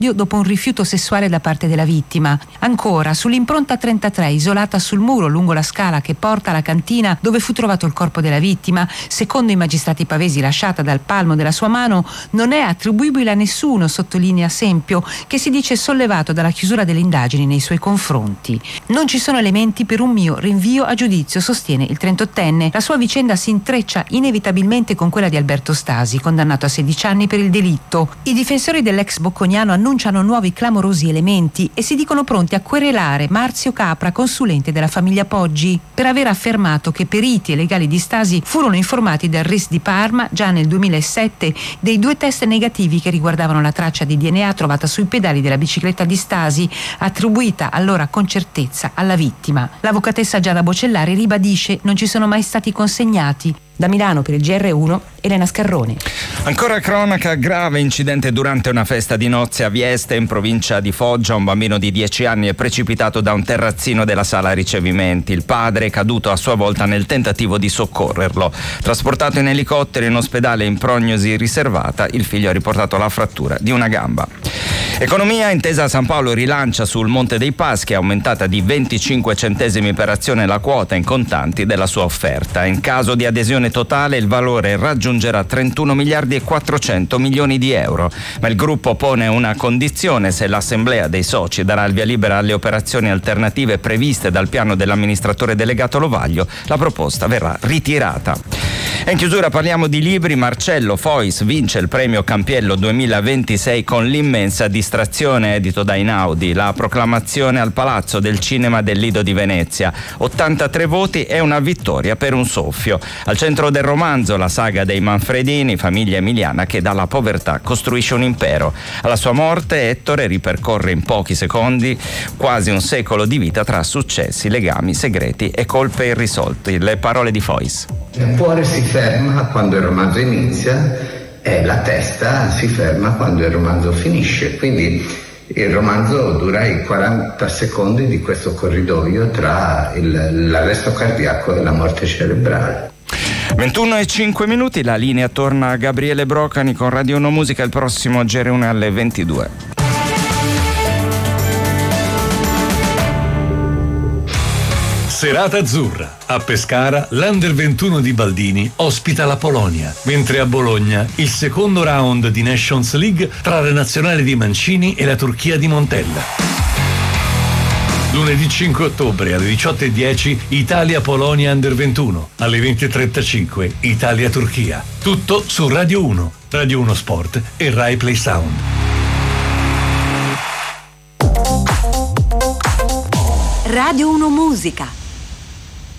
dopo un rifiuto sessuale da parte della vittima. Ancora, sull'impronta 33 isolata sul muro lungo la scala che porta alla cantina dove fu trovato il corpo della vittima, secondo i magistrati pavesi lasciata dal palmo della sua mano, non è attribuibile a nessuno, sottolinea Sempio, che si dice sollevato dalla chiusura delle indagini nei suoi confronti. Non ci sono elementi per un mio rinvio a giudizio, sostiene il 38enne. La sua vicenda si intreccia inevitabilmente con quella di Alberto Stasi, condannato a 16 anni per il delitto. I difensori dell'ex bocconiano annunciano nuovi clamorosi elementi e si dicono pronti a querelare Marzio Capra, consulente della famiglia Poggi, per aver affermato che periti e legali di Stasi furono informati dal RIS di Parma già nel 2007 dei 2 test negativi che riguardavano la traccia di DNA trovata sui pedali della bicicletta di Stasi, attribuita allora con certezza alla vittima. L'avvocatessa Giada Bocellari ribadisce non ci sono mai stati consegnati. Da Milano per il GR1, Elena Scarrone. Ancora cronaca, grave incidente durante una festa di nozze a Vieste in provincia di Foggia. Un bambino di 10 anni è precipitato da un terrazzino della sala ricevimenti. Il padre è caduto a sua volta nel tentativo di soccorrerlo. Trasportato in elicottero in ospedale in prognosi riservata, il figlio ha riportato la frattura di una gamba. Economia, Intesa San Paolo rilancia sul Monte dei Paschi, è aumentata di 25 centesimi per azione la quota in contanti della sua offerta. In caso di adesione totale il valore raggiungerà 31 miliardi e 400 milioni di euro, ma il gruppo pone una condizione: se l'assemblea dei soci darà il via libera alle operazioni alternative previste dal piano dell'amministratore delegato Lovaglio, la proposta verrà ritirata. E in chiusura parliamo di libri. Marcello Fois vince il premio Campiello 2026 con L'immensa distrazione, edito da Einaudi, la proclamazione al Palazzo del Cinema del Lido di Venezia. 83 voti e una vittoria per un soffio. Al centro del romanzo la saga dei Manfredini, famiglia emiliana che dalla povertà costruisce un impero. Alla sua morte Ettore ripercorre in pochi secondi quasi un secolo di vita tra successi, legami, segreti e colpe irrisolti. Le parole di Fois. Il cuore si ferma quando il romanzo inizia e la testa si ferma quando il romanzo finisce. Quindi il romanzo dura i 40 secondi di questo corridoio tra l'arresto cardiaco e la morte cerebrale. 21:05, la linea torna a Gabriele Brocani con Radio 1 Musica, il prossimo GR1 alle 22. Serata azzurra. A Pescara, l'Under 21 di Baldini ospita la Polonia, mentre a Bologna il secondo round di Nations League tra la nazionale di Mancini e la Turchia di Montella. Lunedì 5 ottobre alle 18:10 Italia-Polonia Under 21, alle 20:35 Italia-Turchia. Tutto su Radio 1, Radio 1 Sport e Rai Play Sound. Radio 1 Musica.